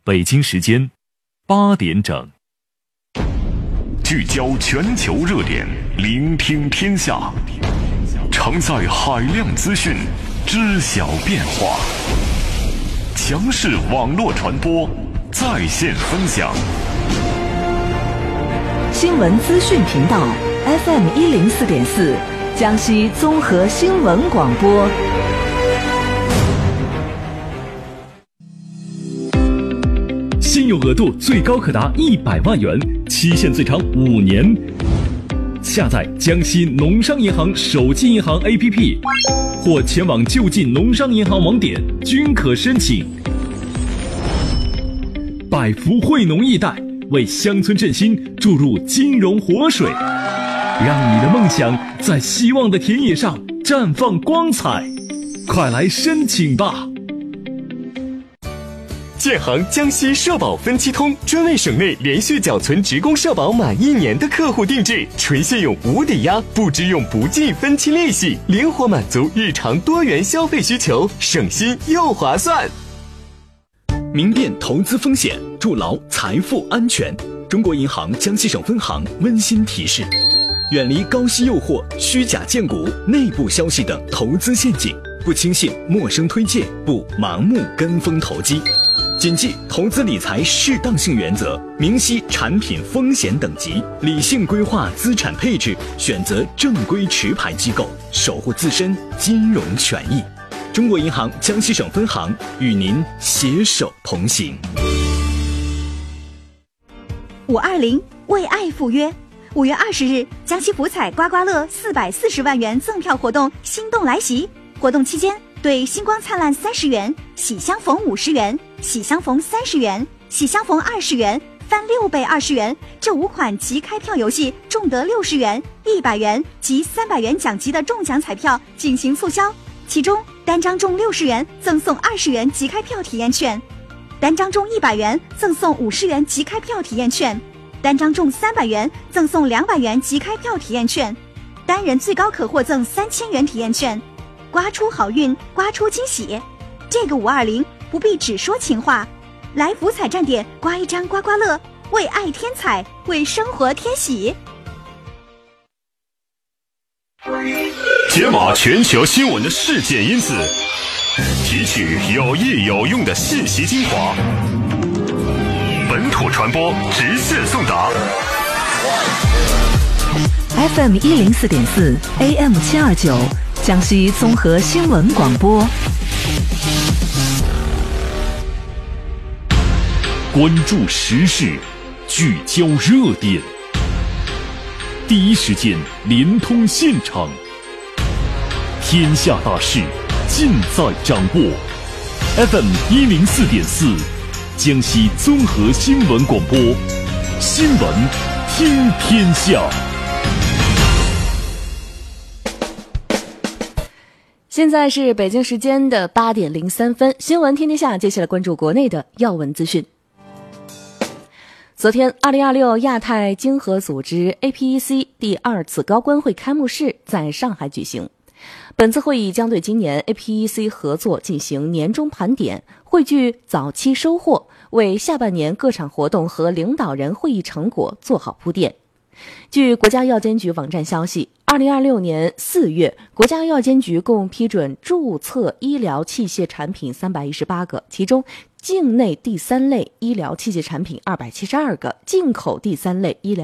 北京时间8点整。 聚焦全球热点，聆听天下，承载海量资讯，知晓变化。强势网络传播，在线分享。 新闻资讯频道 FM104.4，江西综合新闻广播。 信用额度最高可达100万元，期限最长5年。下载江西农商银行手机银行 APP， 或前往就近农商银行网点均可申请。百福惠农易贷为乡村振兴注入金融活水，让你的梦想在希望的田野上绽放光彩。快来申请吧！ 建行江西社保分期通专为省内连续缴存职工社保满1年的客户定制，纯信用无抵押，不支用不计分期利息，灵活满足日常多元消费需求，省心又划算。明辨投资风险，筑牢财富安全。中国银行江西省分行温馨提示：远离高息诱惑、虚假荐股、内部消息等投资陷阱，不轻信陌生推荐，不盲目跟风投机。谨记投资理财适当性原则，明晰产品风险等级，理性规划资产配置，选择正规持牌机构，守护自身金融权益。中国银行江西省分行与您携手同行。 520为爱赴约，5月20日，江西福彩刮刮乐440万元赠票活动心动来袭。活动期间，对星光灿烂30元、喜相逢50元、喜相逢30元、喜相逢20元、翻6倍20元这5款即开票游戏中得60元、100元及300元奖级的中奖彩票进行促销，其中单张中60元赠送20元即开票体验券，单张中100元赠送50元即开票体验券，单张中300元赠送200元即开票体验券，单人最高可获赠3000元体验券。刮出好运，刮出惊喜，这个520不必只说情话，来福彩站点刮一张刮刮乐，为爱添彩，为生活添喜。 解码全球新闻的事件因子，提取有益有用的信息精华，本土传播，直线送达。 FM104.4 AM729，江西综合新闻广播。 关注时事，聚焦热点，第一时间联通现场，天下大事尽在掌握。FM104.4，江西综合新闻广播，新闻听天下。 现在是北京时间的8点03分，新闻天天下，接下来关注国内的要闻资讯。昨天2026亚太经合组织 APEC 第2次高官会开幕式在上海举行。本次会议将对今年 APEC 合作进行年终盘点，汇聚早期收获，为下半年各场活动和领导人会议成果做好铺垫。据国家药监局网站消息，2026年4月，国家药监局共批准注册医疗器械产品318个，其中境内第3类医疗器械产品272个，进口第3类医疗